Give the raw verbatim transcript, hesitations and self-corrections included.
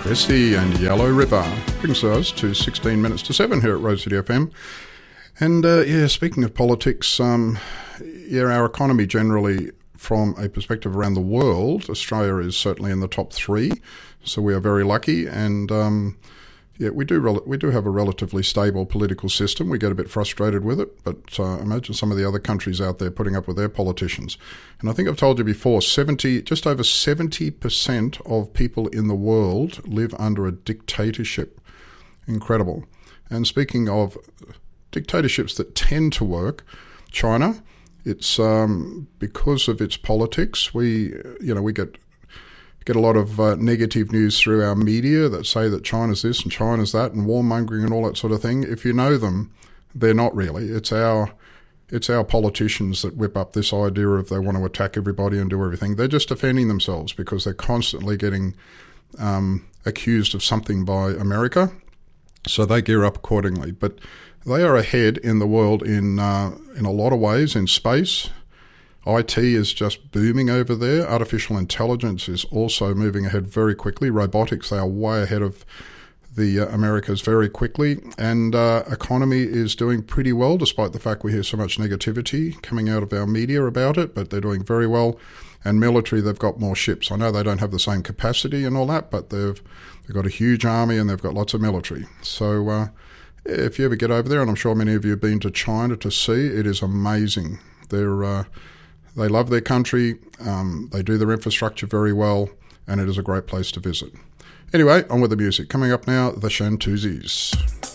Cressy and Yellow River brings us to sixteen minutes to seven here at Rose City F M. And uh, yeah, speaking of politics, um, yeah, our economy generally, from a perspective around the world, Australia is certainly in the top three. So we are very lucky, and um, yeah, we do rel- we do have a relatively stable political system. We get a bit frustrated with it, but uh, imagine some of the other countries out there putting up with their politicians. And I think I've told you before, seventy, just over seventy percent of people in the world live under a dictatorship. Incredible. And speaking of dictatorships that tend to work, China, it's um, because of its politics. We, you know, we get get a lot of uh, negative news through our media that say that China's this and China's that and warmongering and all that sort of thing. If you know them, they're not really. It's our it's our politicians that whip up this idea of they want to attack everybody and do everything. They're just defending themselves because they're constantly getting um, accused of something by America, so they gear up accordingly. But they are ahead in the world in uh, in a lot of ways. In space, I T is just booming over there. Artificial intelligence is also moving ahead very quickly. Robotics, they are way ahead of the uh, Americas very quickly. And uh, economy is doing pretty well, despite the fact we hear so much negativity coming out of our media about it, but they're doing very well. And military, they've got more ships. I know they don't have the same capacity and all that, but they've, they've got a huge army and they've got lots of military. So uh, if you ever get over there, and I'm sure many of you have been to China to see, it is amazing. They're... Uh, They love their country, um, they do their infrastructure very well, and it is a great place to visit. Anyway, on with the music. Coming up now, the Shantuzis.